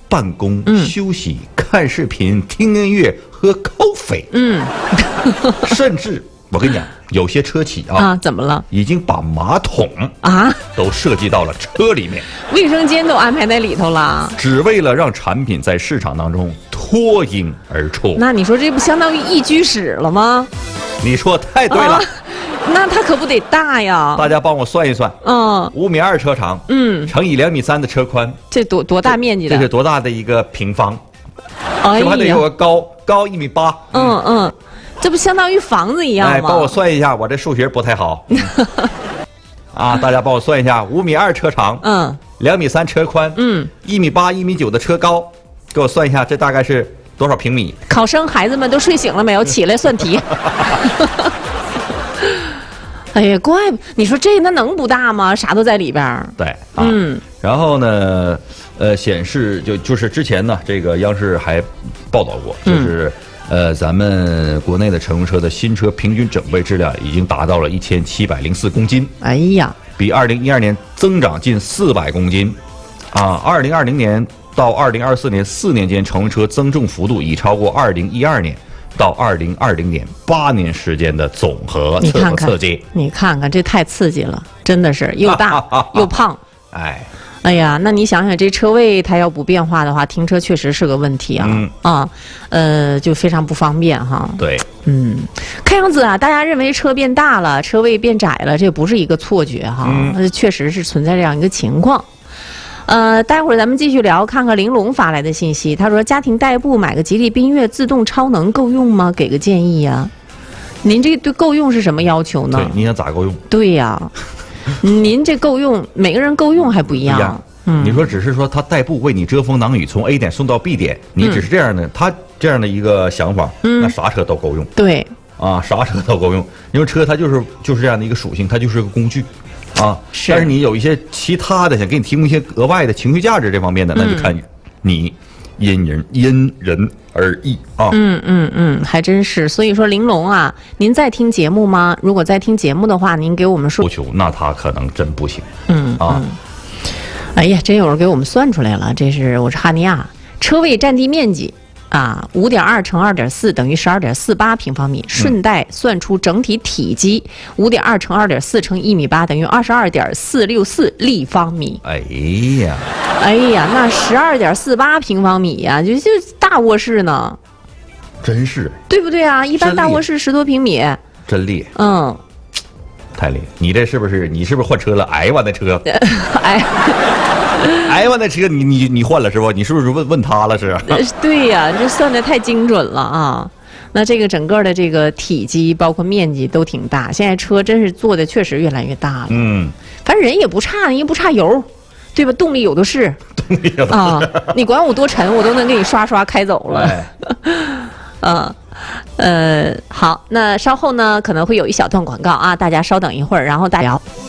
办公、休息、看视频、听音乐和coffee。甚至我跟你讲，有些车企怎么了？ 已经把马桶都设计到了车里面， 卫生间都安排在里头了， 只为了让产品在市场当中脱颖而出。 那你说这不相当于一居室了吗？ 你说太对了。 那它可不得大呀！ 大家帮我算一算，5.2米车长，乘以2.3米的车宽， 这多大面积的？ 这是多大的一个平方？ 哎呀， 这还得有个高1.8米。 这不相当于房子一样吗？ 哎，帮我算一下，我这数学不太好。大家帮我算一下，5.2米车长，2.3米车宽，1.8米、1.9米的车高，给我算一下，这大概是多少平米？ 考生孩子们都睡醒了没有？起来算题。哎呀，怪不你说这那能不大吗？啥都在里边。 对然后呢，显示就是之前呢，这个央视还报道过，就是咱们国内的乘用车的新车平均整备质量已经达到了1704公斤。 哎呀， 比2012年增长近400公斤，2020年到2024年4年间，乘用车增重幅度已超过2012年到2020年8年时间的总和。刺激！ 你看看，这太刺激了，真的是又大又胖。哎呀，那你想想，这车位它要不变化的话，停车确实是个问题就非常不方便哈。 对， 看样子大家认为车变大了，车位变窄了，这不是一个错觉哈，确实是存在这样一个情况。待会儿咱们继续聊，看看玲珑发来的信息。他说：“家庭代步买个吉利缤越自动超能够用吗？给个建议呀。”您这对够用是什么要求呢？ 对，你想咋够用？ 对呀，您这够用，每个人够用还不一样。 你说只是说他代步为你遮风挡雨，从 A 点送到 B 点，你只是这样的，他这样的一个想法，那啥车都够用。 对， 啥车都够用，因为车它就是这样的一个属性，它就是个工具。 是。 但是你有一些其他的想给你提供一些额外的情绪价值这方面的，那就看你因人而异还真是。所以说玲珑您在听节目吗？如果在听节目的话，您给我们说。 那他可能真不行。 哎呀，真有人给我们算出来了，我是哈尼亚，车位占地面积5.2乘2.4等于12.48平方米，顺带算出整体体積5.2乘2.4乘1.8米等于22.464立方米。 哎呀， 那12.48平方米呀，就大卧室呢， 真是对不对啊？一般大卧室10多平米， 真厉害。太厉害！你是不是换车了？挨完的车，挨完的车，你换了是不？你是不是问他了是？ 对呀，这算的太精准了那这个整个的这个体积包括面积都挺大，现在车真是做的确实越来越大了。反正人也不差，你也不差油，对吧？动力有的是。你管我多沉，我都能给你刷刷开走了。好，那稍后呢可能会有一小段广告大家稍等一会儿，然后大家聊。